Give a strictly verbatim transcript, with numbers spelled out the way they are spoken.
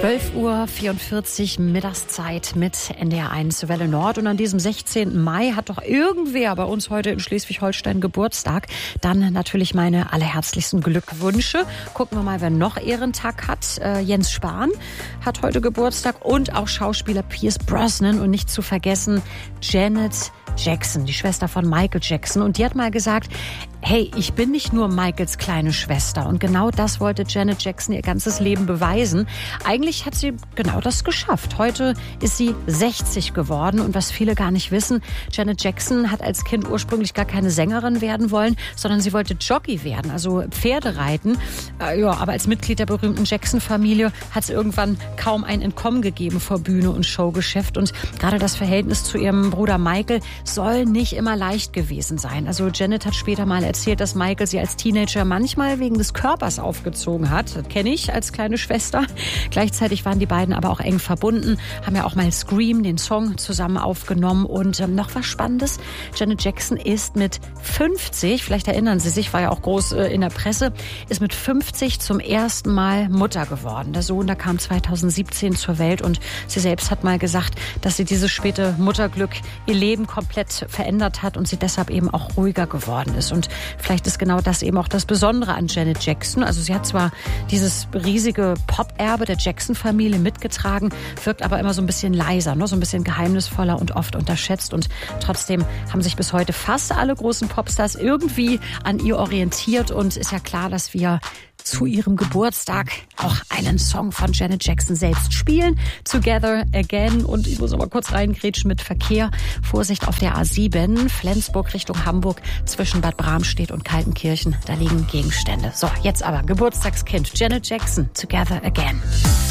zwölf Uhr vierundvierzig Mittagszeit mit N D R eins Welle Nord. Und an diesem sechzehnten Mai hat doch irgendwer bei uns heute in Schleswig-Holstein Geburtstag. Dann natürlich meine allerherzlichsten Glückwünsche. Gucken wir mal, wer noch Ehrentag hat. Äh, Jens Spahn hat heute Geburtstag und auch Schauspieler Pierce Brosnan. Und nicht zu vergessen Janet Jackson, die Schwester von Michael Jackson. Und die hat mal gesagt, hey, ich bin nicht nur Michaels kleine Schwester. Und genau das wollte Janet Jackson ihr ganzes Leben beweisen. Eigentlich hat sie genau das geschafft. Heute ist sie sechzig geworden. Und was viele gar nicht wissen, Janet Jackson hat als Kind ursprünglich gar keine Sängerin werden wollen, sondern sie wollte Jockey werden, also Pferde reiten. Äh, ja, aber als Mitglied der berühmten Jackson-Familie hat es irgendwann kaum ein Entkommen gegeben vor Bühne und Showgeschäft. Und gerade das Verhältnis zu ihrem Bruder Michael soll nicht immer leicht gewesen sein. Also Janet hat später mal erzählt, dass Michael sie als Teenager manchmal wegen des Körpers aufgezogen hat. Das kenne ich als kleine Schwester. Gleichzeitig waren die beiden aber auch eng verbunden, haben ja auch mal Scream, den Song, zusammen aufgenommen. Und ähm, noch was Spannendes, Janet Jackson ist mit fünfzig, vielleicht erinnern Sie sich, war ja auch groß äh, in der Presse, ist mit fünfzig zum ersten Mal Mutter geworden. Der Sohn, der kam zweitausendsiebzehn zur Welt und sie selbst hat mal gesagt, dass sie dieses späte Mutterglück ihr Leben komplett verändert hat und sie deshalb eben auch ruhiger geworden ist. Und vielleicht ist genau das eben auch das Besondere an Janet Jackson. Also sie hat zwar dieses riesige Pop-Erbe der Jackson-Familie mitgetragen, wirkt aber immer so ein bisschen leiser, ne? So ein bisschen geheimnisvoller und oft unterschätzt. Und trotzdem haben sich bis heute fast alle großen Popstars irgendwie an ihr orientiert. Und ist ja klar, dass wir zu ihrem Geburtstag auch einen Song von Janet Jackson selbst spielen. Together Again. Und ich muss aber kurz reingrätschen mit Verkehr. Vorsicht auf der A sieben, Flensburg Richtung Hamburg, zwischen Bad Bramstedt und Kaltenkirchen. Da liegen Gegenstände. So, jetzt aber Geburtstagskind Janet Jackson. Together Again.